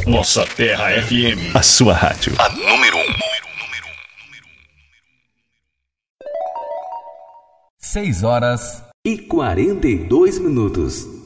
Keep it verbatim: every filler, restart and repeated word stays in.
Nossa Terra F M. A sua rádio. A número um. Seis horas e quarenta e dois minutos.